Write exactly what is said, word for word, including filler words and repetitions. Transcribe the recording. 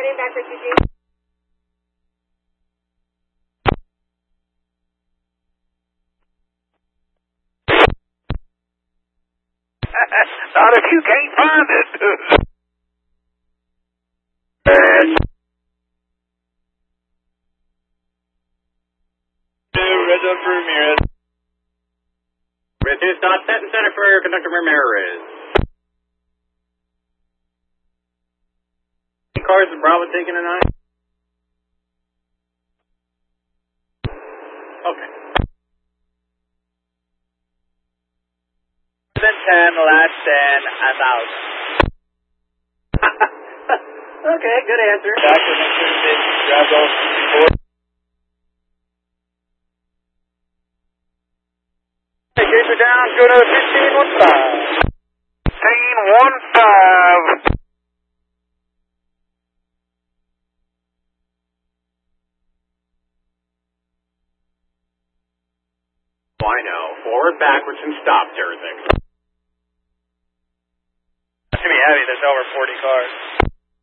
Union, Doctor G G. Not if you can't find it. Red Dot for Ramirez. Red two, stop, set and center for Conductor Ramirez. Cars in Bravo taking a nine. Okay. ten, last ten, I'm out. Okay, good answer. Doctor McPherson, Bravo four. Hey, Gator down, go to fifteen one five. fifteen one five. Oh, I know. Forward, backwards, and stops everything.